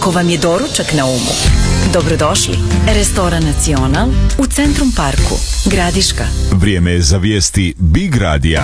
Ako vam je doručak na umu, dobrodošli. Restoran Nacional u Centrum Parku, Gradiška. Vrijeme je za vijesti Big Radija.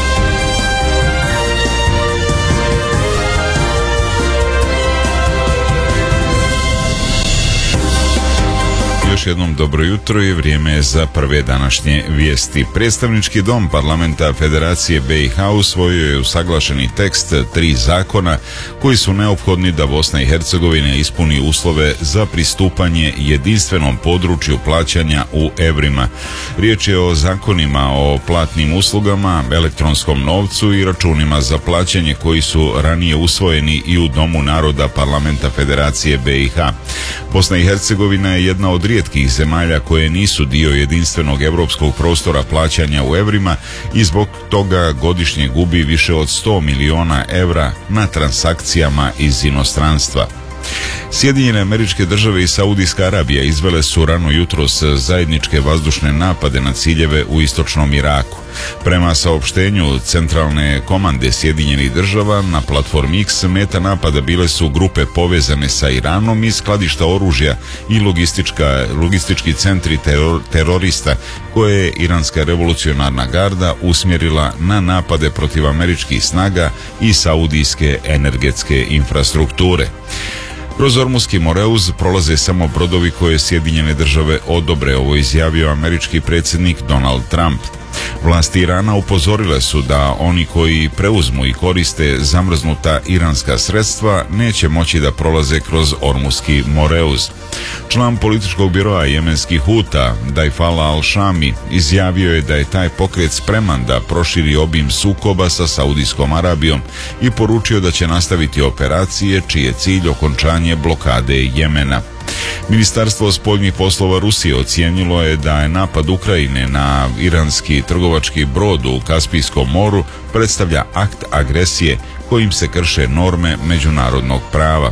Još jednom dobro jutro i vrijeme je za prve današnje vijesti. Predstavnički dom parlamenta Federacije BiH usvojio je usaglašeni tekst 3 zakona koji su neophodni da Bosna i Hercegovina ispuni uslove za pristupanje jedinstvenom području plaćanja u evrima. Riječ je o zakonima o platnim uslugama, elektronskom novcu i računima za plaćanje koji su ranije usvojeni i u Domu naroda parlamenta Federacije BiH. Bosna i Hercegovina je jedna od rijetkih zemalja koje nisu dio jedinstvenog europskog prostora plaćanja u evrima i zbog toga godišnje gubi više od 100 miliona evra na transakcijama iz inostranstva. Sjedinjene Američke Države i Saudijska Arabija izvele su rano jutros zajedničke vazdušne napade na ciljeve u istočnom Iraku. Prema saopštenju centralne komande Sjedinjenih Država, na platformi X meta napada bile su grupe povezane sa Iranom i skladišta oružja i logistički centri terorista koje je Iranska revolucionarna garda usmjerila na napade protiv američkih snaga i saudijske energetske infrastrukture. Kroz Ormuski Moreuz prolaze samo brodovi koje Sjedinjene Države odobre, ovo izjavio američki predsjednik Donald Trump. Vlasti Irana upozorile su da oni koji preuzmu i koriste zamrznuta iranska sredstva neće moći da prolaze kroz Ormuski Moreuz. Član političkog biroa jemenskih Huta, Dajfala al-Shami, izjavio je da je taj pokret spreman da proširi obim sukoba sa Saudijskom Arabijom i poručio da će nastaviti operacije čiji je cilj okončanje blokade Jemena. Ministarstvo spoljnih poslova Rusije ocijenilo je da je napad Ukrajine na iranski trgovački brod u Kaspijskom moru predstavlja akt agresije kojim se krše norme međunarodnog prava.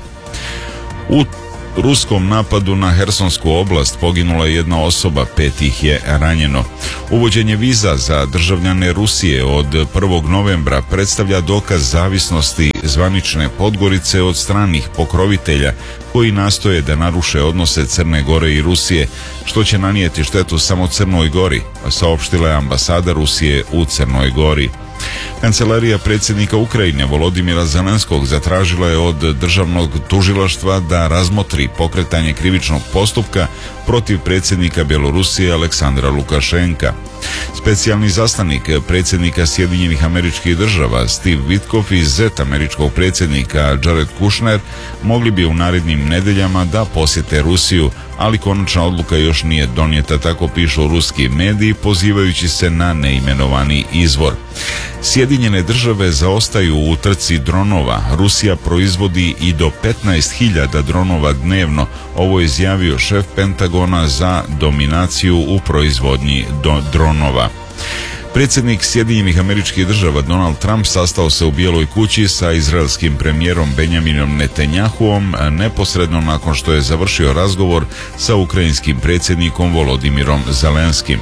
U ruskom napadu na Hersonsku oblast poginula je jedna osoba, 5 ih je ranjeno. Uvođenje viza za državljane Rusije od 1. novembra predstavlja dokaz zavisnosti zvanične Podgorice od stranih pokrovitelja koji nastoje da naruše odnose Crne Gore i Rusije, što će nanijeti štetu samo Crnoj Gori, saopštila je ambasada Rusije u Crnoj Gori. Kancelarija predsjednika Ukrajine Volodimira Zelenskog zatražila je od državnog tužilaštva da razmotri pokretanje krivičnog postupka protiv predsjednika Bjelorusije Aleksandra Lukašenka. Specijalni zaslanik predsjednika Sjedinjenih Američkih Država Steve Witkoff i zet američkog predsjednika Jared Kushner mogli bi u narednim nedeljama da posjete Rusiju, ali konačna odluka još nije donijeta, tako pišu ruski mediji pozivajući se na neimenovani izvor. Sjedinjene Države zaostaju u trci dronova. Rusija proizvodi i do 15.000 dronova dnevno, ovo je izjavio šef Pentagona za dominaciju u proizvodnji dronova. Predsjednik Sjedinjenih Američkih Država Donald Trump sastao se u Bijeloj kući sa izraelskim premijerom Benjaminom Netanjahuom neposredno nakon što je završio razgovor sa ukrajinskim predsjednikom Volodimirom Zelenskim.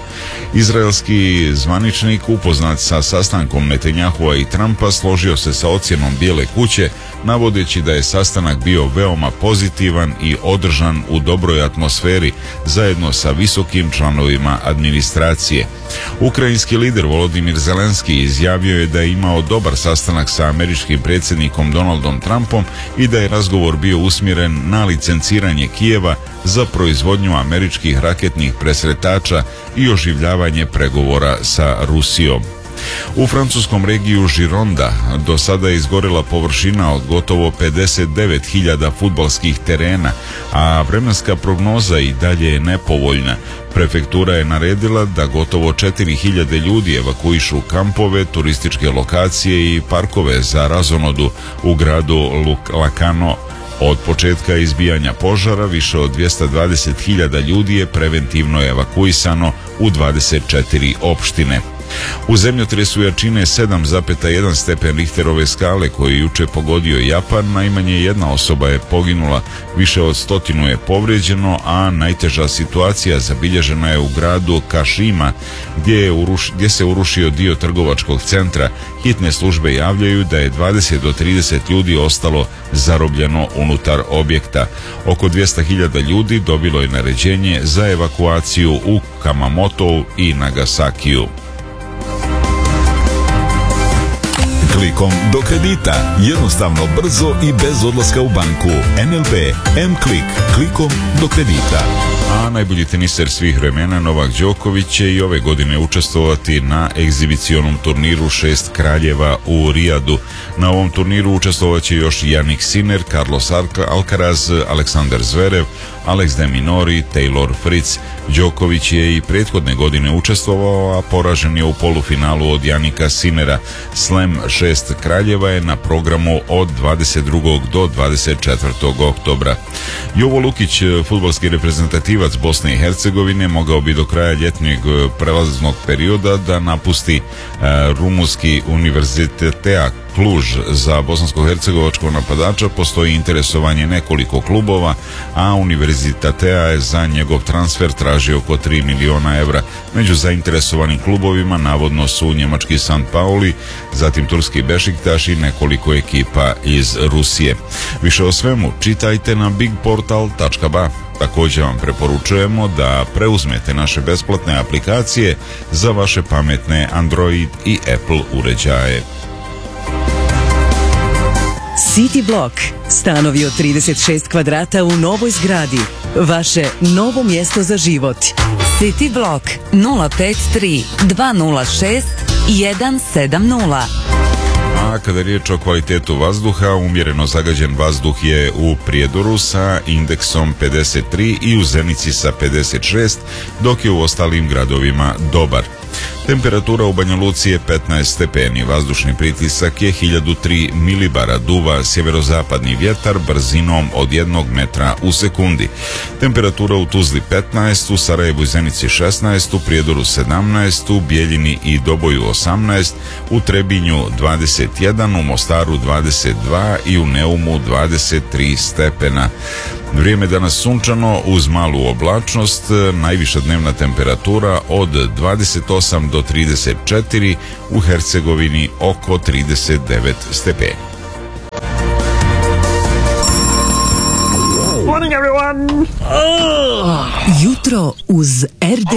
Izraelski zvaničnik upoznat sa sastankom Netanjahua i Trumpa složio se sa ocjenom Bijele kuće, navodeći da je sastanak bio veoma pozitivan i održan u dobroj atmosferi zajedno sa visokim članovima administracije. Ukrajinski lider Volodimir Zelenski izjavio je da je imao dobar sastanak sa američkim predsjednikom Donaldom Trumpom i da je razgovor bio usmjeren na licenciranje Kijeva za proizvodnju američkih raketnih presretača i oživljavanje pregovora sa Rusijom. U francuskom regiju Gironda do sada je izgorila površina od gotovo 59.000 fudbalskih terena, a vremenska prognoza i dalje je nepovoljna. Prefektura je naredila da gotovo 4.000 ljudi evakuišu kampove, turističke lokacije i parkove za razonodu u gradu Lacano. Od početka izbijanja požara više od 220.000 ljudi je preventivno evakuisano u 24 opštine. U zemljotresu jačine 7,1 stepen Richterove skale koji je juče pogodio Japan, najmanje jedna osoba je poginula, više od 100 je povrijeđeno, a najteža situacija zabilježena je u gradu Kashima gdje se urušio dio trgovačkog centra. Hitne službe javljaju da je 20 do 30 ljudi ostalo zarobljeno unutar objekta. Oko 200.000 ljudi dobilo je naređenje za evakuaciju u Kamamotou i Nagasakiju. Klikom do kredita. Jednostavno, brzo i bez odlaska u banku. NLB M-Klik. Klikom do kredita. A najbolji teniser svih vremena Novak Đoković će i ove godine učestvovati na egzibicionom turniru 6 kraljeva u Rijadu. Na ovom turniru učestvovat će još Jannik Sinner, Carlos Alcaraz, Aleksandar Zverev, Alex de Minaur, Taylor Fritz. Đoković je i prethodne godine učestvovao, a poražen je u polufinalu od Jannika Sinnera. Slam 6 kraljeva je na programu od 22. do 24. oktobra. Jovo Lukić, fudbalski reprezentativac Bosne i Hercegovine, mogao bi do kraja ljetnjeg prelaznog perioda da napusti rumunski Univerzitetea Cluj. Za bosansko-hercegovačkog napadača postoji interesovanje nekoliko klubova, a Univerzitatea je za njegov transfer tražio oko 3 miliona evra. Među zainteresovanim klubovima navodno su njemački St. Pauli, zatim turski Bešiktaš i nekoliko ekipa iz Rusije. Više o svemu čitajte na bigportal.ba. Također vam preporučujemo da preuzmete naše besplatne aplikacije za vaše pametne Android i Apple uređaje. City Block. Stanovi od 36 kvadrata u novoj zgradi. Vaše novo mjesto za život. City Block 053 206 170. A kada je riječ o kvalitetu vazduha, umjereno zagađen vazduh je u Prijedoru sa indeksom 53 i u Zenici sa 56, dok je u ostalim gradovima dobar. Temperatura u Banja Luci je 15 stepeni, vazdušni pritisak je 1003 milibara, duva sjeverozapadni vjetar brzinom od 1 metra u sekundi. Temperatura u Tuzli 15, u Sarajevu i Zenici 16, u Prijedoru 17, u Bijeljini i Doboju 18, u Trebinju 21, u Mostaru 22 i u Neumu 23 stepena. Vrijeme danas sunčano uz malu oblačnost, najviša dnevna temperatura od 28 do 34, u Hercegovini oko 39 stepeni. Jutro uz RD